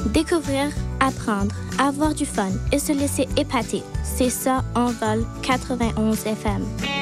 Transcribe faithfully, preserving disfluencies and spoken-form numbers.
Découvrir, apprendre, avoir du fun et se laisser épater. C'est ça, Envol quatre-vingt-onze F M.